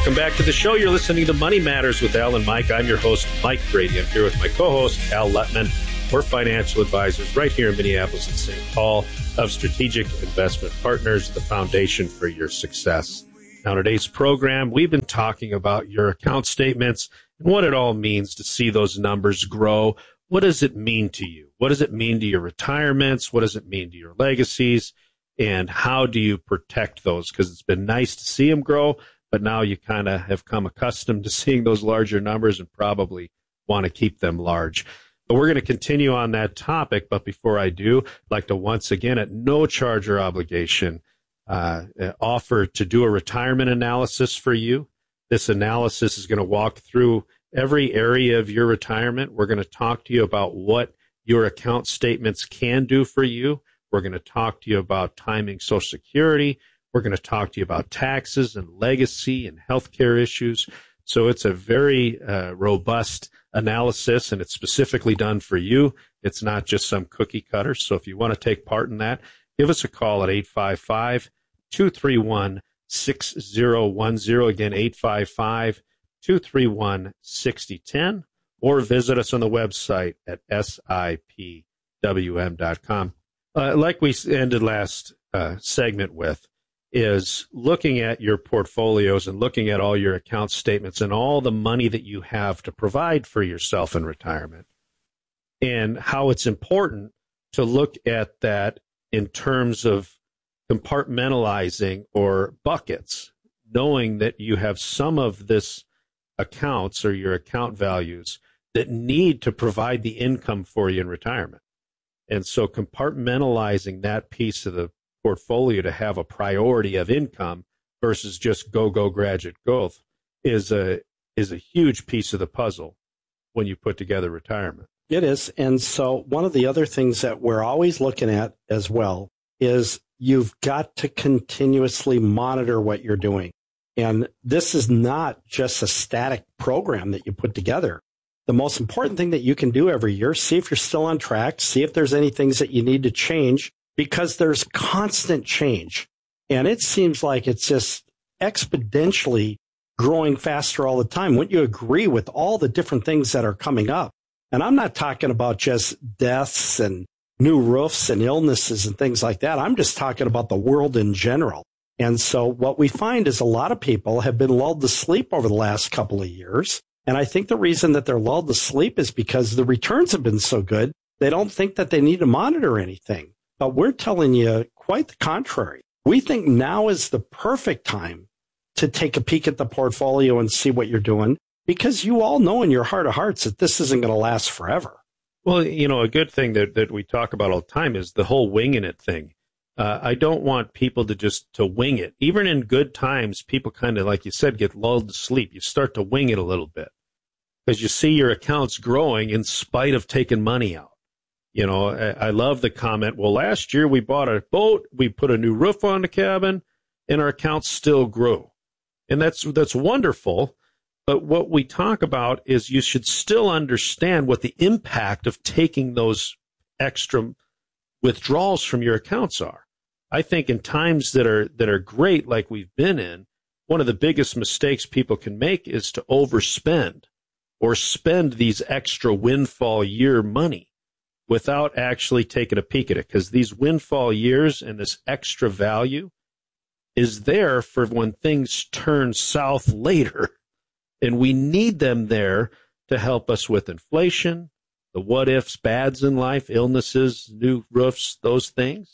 Welcome back to the show. You're listening to Money Matters with Al and Mike. I'm your host, Mike Brady. I'm here with my co-host, Al Letman. We're financial advisors right here in Minneapolis and Saint Paul of Strategic Investment Partners, the foundation for your success. Now, today's program, we've been talking about your account statements and what it all means to see those numbers grow. What does it mean to you? What does it mean to your retirements? What does it mean to your legacies? And how do you protect those? Because it's been nice to see them grow, but now you kind of have come accustomed to seeing those larger numbers and probably want to keep them large. But we're going to continue on that topic. But before I do, I'd like to once again, at no charge or obligation, uh, offer to do a retirement analysis for you. This analysis is going to walk through every area of your retirement. We're going to talk to you about what your account statements can do for you. We're going to talk to you about timing Social Security. We're going to talk to you about taxes and legacy and healthcare issues. So it's a very uh, robust analysis, and it's specifically done for you. It's not just some cookie cutter. So if you want to take part in that, give us a call at eight five five, two three one, six zero one zero. Again, eight five five, two three one, six zero one zero, or visit us on the website at S I P W M dot com. Uh, like we ended last uh, segment with, is looking at your portfolios and looking at all your account statements and all the money that you have to provide for yourself in retirement, and how it's important to look at that in terms of compartmentalizing or buckets, knowing that you have some of this accounts or your account values that need to provide the income for you in retirement. And so compartmentalizing that piece of the portfolio to have a priority of income versus just go, go, graduate growth is a is a huge piece of the puzzle when you put together retirement. It is. And so one of the other things that we're always looking at as well is you've got to continuously monitor what you're doing. And this is not just a static program that you put together. The most important thing that you can do every year, see if you're still on track, see if there's any things that you need to change, because there's constant change. And it seems like it's just exponentially growing faster all the time. Wouldn't you agree with all the different things that are coming up? And I'm not talking about just deaths and new roofs and illnesses and things like that. I'm just talking about the world in general. And so what we find is a lot of people have been lulled to sleep over the last couple of years. And I think the reason that they're lulled to sleep is because the returns have been so good, they don't think that they need to monitor anything. But we're telling you quite the contrary. We think now is the perfect time to take a peek at the portfolio and see what you're doing, because you all know in your heart of hearts that this isn't going to last forever. Well, you know, a good thing that, that we talk about all the time is the whole winging it thing. Uh, I don't want people to just to wing it. Even in good times, people kind of, like you said, get lulled to sleep. You start to wing it a little bit because you see your accounts growing in spite of taking money out. You know, I, I love the comment, well, last year we bought a boat, we put a new roof on the cabin, and our accounts still grew. And that's that's wonderful. But what we talk about is you should still understand what the impact of taking those extra withdrawals from your accounts are. I think in times that are that are great, like we've been in, one of the biggest mistakes people can make is to overspend or spend these extra windfall year money without actually taking a peek at it, because these windfall years and this extra value is there for when things turn south later. And we need them there to help us with inflation, the what-ifs, bads in life, illnesses, new roofs, those things.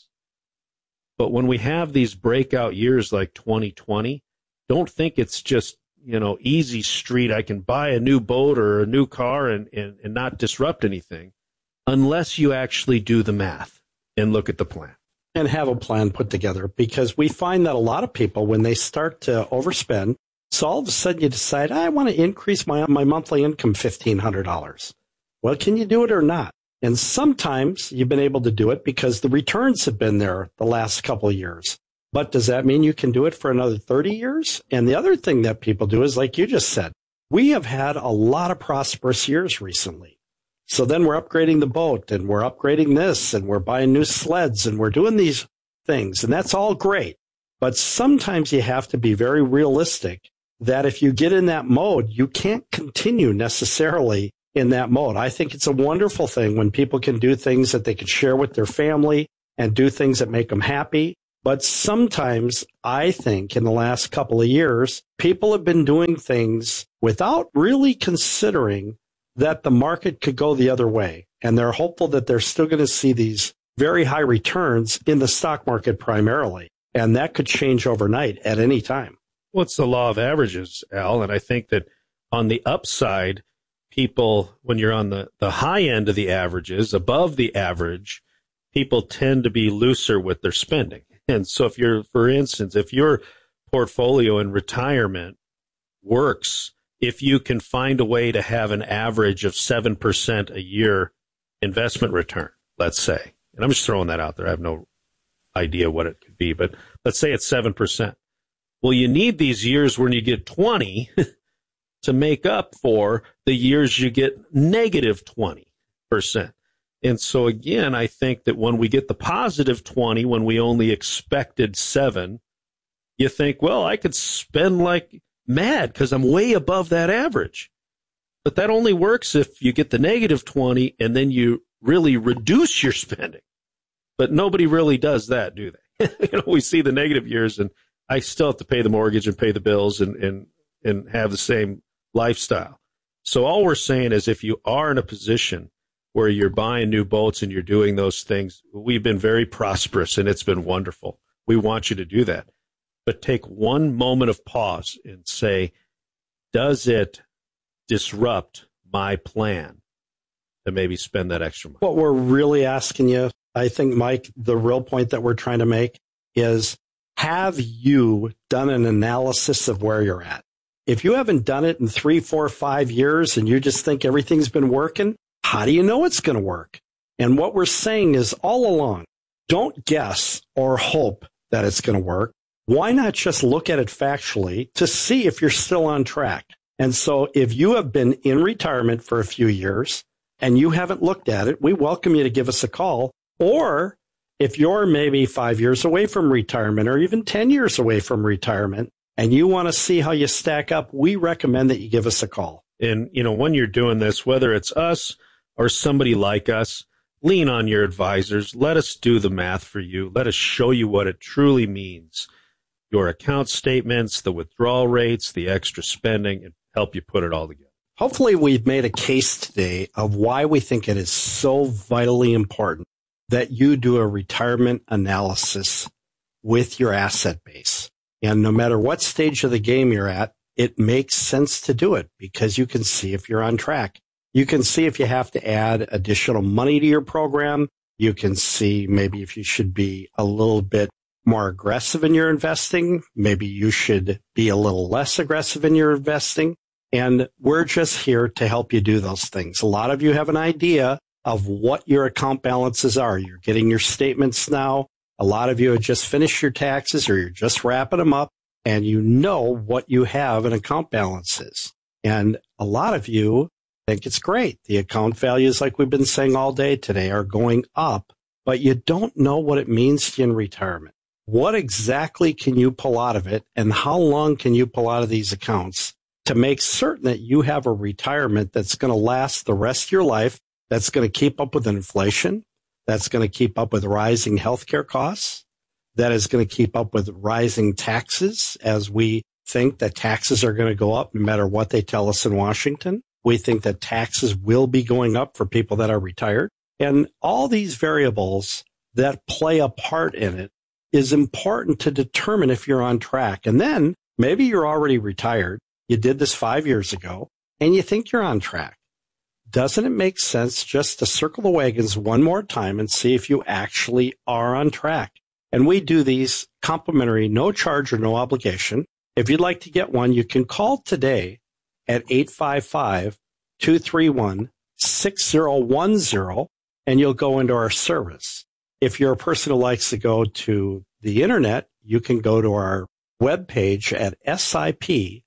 But when we have these breakout years like twenty twenty, don't think it's just, you know, easy street. I can buy a new boat or a new car and, and, and not disrupt anything unless you actually do the math and look at the plan. And have a plan put together, because we find that a lot of people, when they start to overspend, so all of a sudden you decide, I want to increase my my monthly income fifteen hundred dollars. Well, can you do it or not? And sometimes you've been able to do it because the returns have been there the last couple of years. But does that mean you can do it for another thirty years? And the other thing that people do is, like you just said, we have had a lot of prosperous years recently. So then we're upgrading the boat and we're upgrading this and we're buying new sleds and we're doing these things. And that's all great. But sometimes you have to be very realistic that if you get in that mode, you can't continue necessarily in that mode. I think it's a wonderful thing when people can do things that they can share with their family and do things that make them happy. But sometimes I think in the last couple of years, people have been doing things without really considering that the market could go the other way. And they're hopeful that they're still going to see these very high returns in the stock market primarily. And that could change overnight at any time. Well, it's the law of averages, Al. And I think that on the upside, people, when you're on the, the high end of the averages, above the average, people tend to be looser with their spending. And so if you're, for instance, if your portfolio in retirement works, if you can find a way to have an average of seven percent a year investment return, let's say, and I'm just throwing that out there. I have no idea what it could be, but let's say it's seven percent. Well, you need these years when you get twenty to make up for the years you get negative twenty percent. And so again, I think that when we get the positive twenty, when we only expected seven, you think, well, I could spend like mad because I'm way above that average. But that only works if you get the negative twenty and then you really reduce your spending. But nobody really does that, do they? You know, we see the negative years and I still have to pay the mortgage and pay the bills and, and, and have the same lifestyle. So all we're saying is if you are in a position where you're buying new boats and you're doing those things, we've been very prosperous and it's been wonderful. We want you to do that. But take one moment of pause and say, does it disrupt my plan to maybe spend that extra money? What we're really asking you, I think, Mike, the real point that we're trying to make is, have you done an analysis of where you're at? If you haven't done it in three, four, five years and you just think everything's been working, how do you know it's going to work? And what we're saying is all along, don't guess or hope that it's going to work. Why not just look at it factually to see if you're still on track? And so if you have been in retirement for a few years and you haven't looked at it, we welcome you to give us a call. Or if you're maybe five years away from retirement or even ten years away from retirement and you want to see how you stack up, we recommend that you give us a call. And, you know, when you're doing this, whether it's us or somebody like us, lean on your advisors. Let us do the math for you. Let us show you what it truly means. Your account statements, the withdrawal rates, the extra spending, and help you put it all together. Hopefully we've made a case today of why we think it is so vitally important that you do a retirement analysis with your asset base. And no matter what stage of the game you're at, it makes sense to do it because you can see if you're on track. You can see if you have to add additional money to your program. You can see maybe if you should be a little bit more aggressive in your investing. Maybe you should be a little less aggressive in your investing. And we're just here to help you do those things. A lot of you have an idea of what your account balances are. You're getting your statements now. A lot of you have just finished your taxes or you're just wrapping them up and you know what you have in account balances. And a lot of you think it's great. The account values, like we've been saying all day today, are going up, but you don't know what it means to you in retirement. What exactly can you pull out of it and how long can you pull out of these accounts to make certain that you have a retirement that's going to last the rest of your life, that's going to keep up with inflation, that's going to keep up with rising healthcare costs, that is going to keep up with rising taxes, as we think that taxes are going to go up no matter what they tell us in Washington. We think that taxes will be going up for people that are retired. And all these variables that play a part in it is important to determine if you're on track. And then maybe you're already retired. You did this five years ago and you think you're on track. Doesn't it make sense just to circle the wagons one more time and see if you actually are on track? And we do these complimentary, no charge or no obligation. If you'd like to get one, you can call today at eight five five, two three one, six zero one zero and you'll go into our service. If you're a person who likes to go to the internet, you can go to our webpage at S I P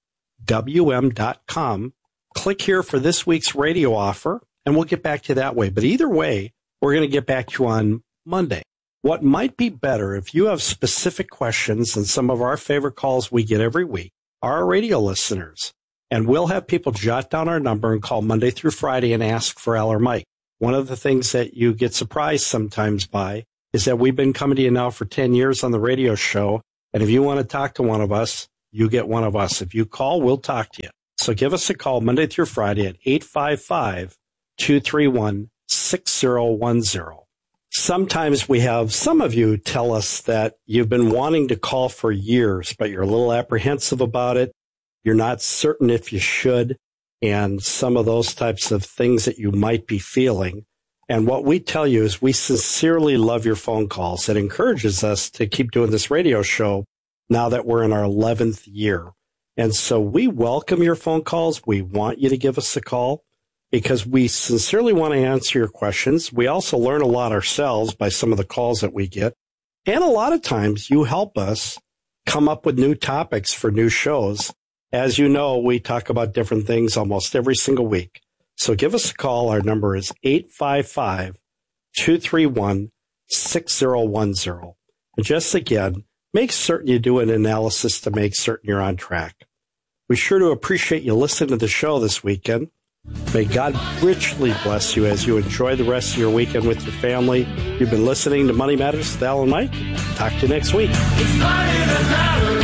W M dot com. Click here for this week's radio offer, and we'll get back to you that way. But either way, we're going to get back to you on Monday. What might be better if you have specific questions, and some of our favorite calls we get every week are our radio listeners. And we'll have people jot down our number and call Monday through Friday and ask for Al or Mike. One of the things that you get surprised sometimes by is that we've been coming to you now for ten years on the radio show. And if you want to talk to one of us, you get one of us. If you call, we'll talk to you. So give us a call Monday through Friday at eight five five, two three one, six zero one zero. Sometimes we have some of you tell us that you've been wanting to call for years, but you're a little apprehensive about it. You're not certain if you should, and some of those types of things that you might be feeling. And what we tell you is we sincerely love your phone calls. It encourages us to keep doing this radio show now that we're in our eleventh year. And so we welcome your phone calls. We want you to give us a call because we sincerely want to answer your questions. We also learn a lot ourselves by some of the calls that we get. And a lot of times you help us come up with new topics for new shows. As you know, we talk about different things almost every single week. So give us a call. Our number is eight five five, two three one, six zero one zero. And just again, make certain you do an analysis to make certain you're on track. We sure do appreciate you listening to the show this weekend. May God richly bless you as you enjoy the rest of your weekend with your family. You've been listening to Money Matters with Al and Mike. Talk to you next week. It's money that matters.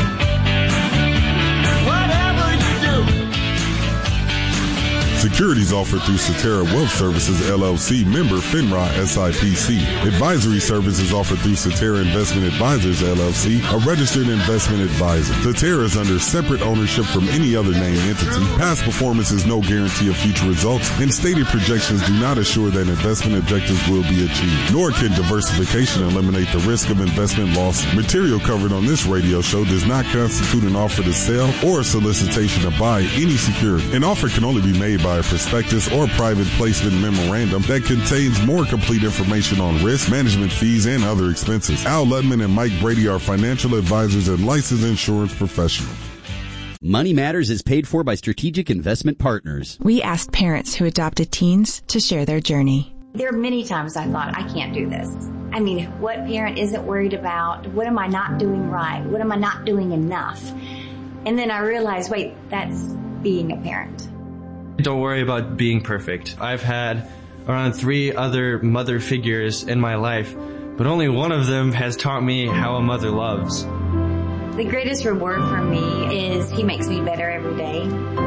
Securities offered through Cetera Wealth Services, L L C, member FINRA S I P C. Advisory services offered through Cetera Investment Advisors, L L C, a registered investment advisor. Cetera is under separate ownership from any other named entity. Past performance is no guarantee of future results, and stated projections do not assure that investment objectives will be achieved. Nor can diversification eliminate the risk of investment loss. Material covered on this radio show does not constitute an offer to sell or a solicitation to buy any security. An offer can only be made by a prospectus or private placement memorandum that contains more complete information on risk, management fees, and other expenses. Al Ludman and Mike Brady are financial advisors and licensed insurance professionals. Money Matters is paid for by Strategic Investment Partners. We asked parents who adopted teens to share their journey. There are many times I thought, I can't do this. I mean, what parent isn't worried about? What am I not doing right? What am I not doing enough? And then I realized, wait, that's being a parent. Don't worry about being perfect. I've had around three other mother figures in my life, but only one of them has taught me how a mother loves. The greatest reward for me is he makes me better every day.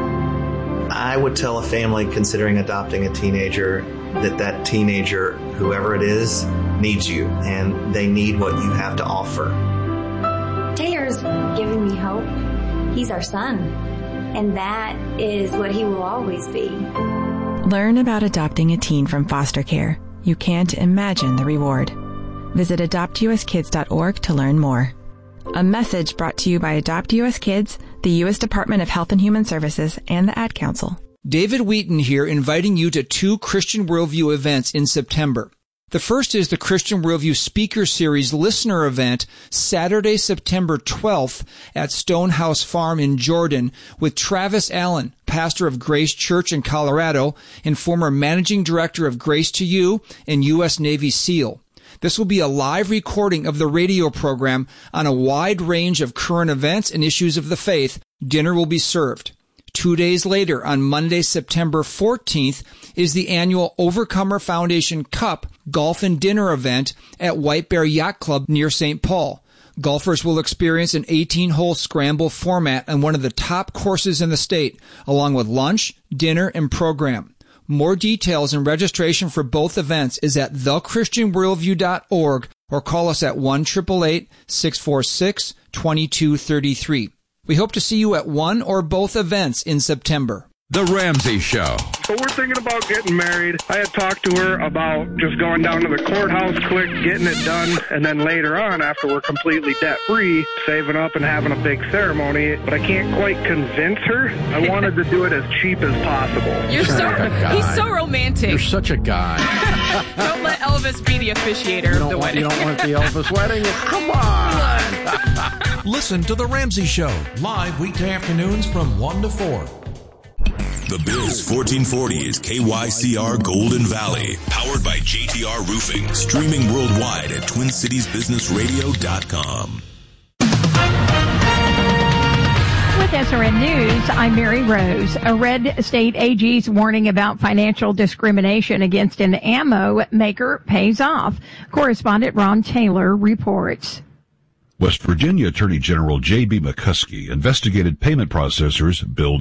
I would tell a family considering adopting a teenager that that teenager, whoever it is, needs you, and they need what you have to offer. Taylor's giving me hope. He's our son. And that is what he will always be. Learn about adopting a teen from foster care. You can't imagine the reward. Visit adopt u s kids dot org to learn more. A message brought to you by Adopt U S Kids, the U S Department of Health and Human Services, and the Ad Council. David Wheaton here, inviting you to two Christian Worldview events in September. The first is the Christian Worldview Speaker Series listener event, Saturday, September twelfth at Stonehouse Farm in Jordan with Travis Allen, pastor of Grace Church in Colorado and former managing director of Grace to You and U S Navy SEAL. This will be a live recording of the radio program on a wide range of current events and issues of the faith. Dinner will be served. Two days later, on Monday, September fourteenth, is the annual Overcomer Foundation Cup Golf and Dinner event at White Bear Yacht Club near Saint Paul. Golfers will experience an eighteen-hole scramble format on one of the top courses in the state, along with lunch, dinner, and program. More details and registration for both events is at the christian worldview dot org or call us at one eight eight eight, six four six, two two three three. We hope to see you at one or both events in September. The Ramsey Show. So we're thinking about getting married. I had talked to her about just going down to the courthouse quick, getting it done, and then later on, after we're completely debt-free, saving up and having a big ceremony. But I can't quite convince her. I wanted to do it as cheap as possible. You're so, he's so romantic. You're such a guy. Don't let Elvis be the officiator of the want, wedding. You don't want the Elvis wedding? Come on. Listen to The Ramsey Show, live weekday afternoons from one to four. The Biz fourteen forty is K Y C R Golden Valley, powered by J T R Roofing, streaming worldwide at twin cities business radio dot com. S R N News, I'm Mary Rose. A red state A G's warning about financial discrimination against an ammo maker pays off. Correspondent Ron Taylor reports. West Virginia Attorney General J B. McCuskey investigated payment processors billed